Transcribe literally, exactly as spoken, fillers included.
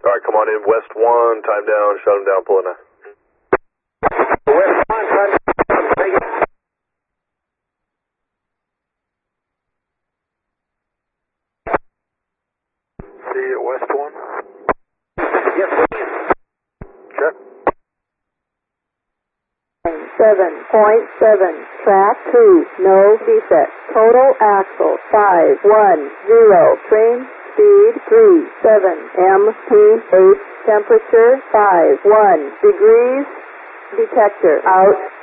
Alright, come on in, West one, time down, shut him down, pulling out. West one, time down, take it. See you at West one. Yes, please. Check. seven point seven, track two, no defect. Total axle five one zero, train speed three seven, M P eight, temperature five one degrees, detector out.